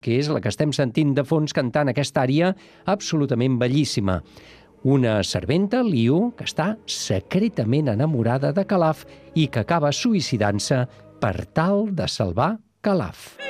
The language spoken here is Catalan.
que és la que estem sentint de fons cantant aquesta ària absolutament bellíssima. Una serventa, Liu, que està secretament enamorada de Calaf i que acaba suïcidant-se per tal de salvar Calaf.